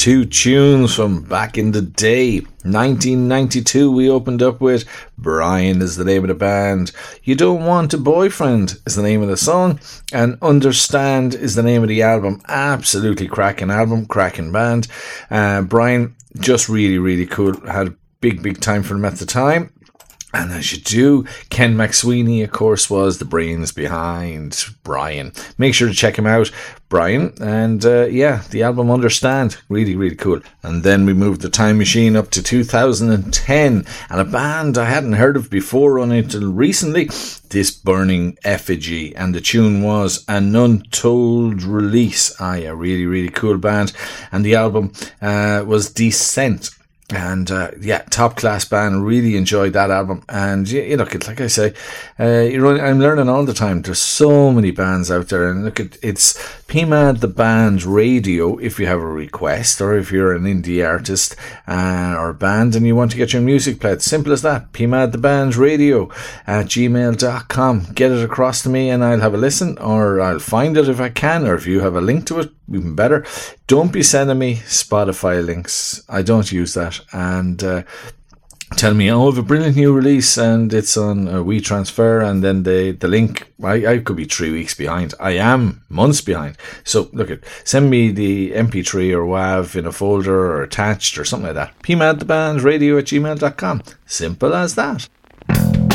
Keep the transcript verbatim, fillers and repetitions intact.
two tunes from back in the day. nineteen ninety-two we opened up with. Brian is the name of the band. You Don't Want a Boyfriend is the name of the song. And Understand is the name of the album. Absolutely cracking album, cracking band. Uh, Brian, just really, really cool. Had a big, big time for them at the time. And as you do, Ken McSweeney, of course, was the brains behind Brian. Make sure to check him out, Brian. And uh, yeah, the album Understand, really, really cool. And then we moved the time machine up to two thousand ten. And a band I hadn't heard of before until recently, This Burning Effigy. And the tune was An Untold Release. Ah, yeah, really, really cool band. And the album uh, was Descent. And uh, yeah, top class band. Really enjoyed that album. And you, you look, at, like I say, uh, you know, I'm learning all the time. There's so many bands out there, and look, at it's P M A D the Band Radio. If you have a request, or if you're an indie artist uh, or a band and you want to get your music played, simple as that. P M A D the Band Radio at gmail dot com. Get it across to me, and I'll have a listen, or I'll find it if I can, or if you have a link to it, even better. Don't be sending me Spotify links. I don't use that. And uh, tell me, oh, I have a brilliant new release and it's on a WeTransfer, and then the, the link, I, I could be three weeks behind. I am months behind. So look, at send me the M P three or WAV in a folder or attached or something like that. P M A D the Band Radio at gmail dot com. Simple as that.